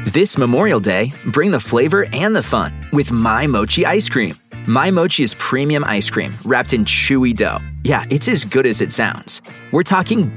This Memorial Day, bring the flavor and the fun with My Mochi ice cream. My Mochi is premium ice cream wrapped in chewy dough. Yeah, it's as good as it sounds. We're talking